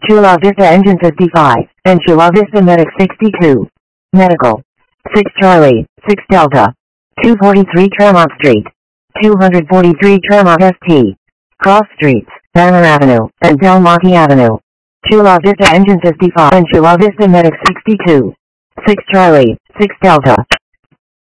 Chula Vista Engine 55, and Chula Vista Medic 62. Medical. 6 Charlie, 6 Delta. 243 Tremont Street. 243 Tremont ST. Cross Streets, Banner Avenue, and Del Monte Avenue. Chula Vista Engine 55 and Chula Vista Medic 62. 6 Charlie, 6 Delta.